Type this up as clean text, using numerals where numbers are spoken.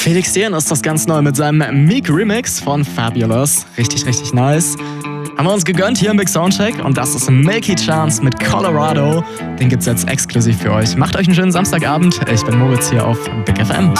Felix Jähn ist das ganz neu mit seinem Meek Remix von Fabulous. Richtig, richtig nice. Haben wir uns gegönnt hier im Big Soundcheck und das ist Milky Chance mit Colorado. Den gibt's jetzt exklusiv für euch. Macht euch einen schönen Samstagabend. Ich bin Moritz hier auf Big FM.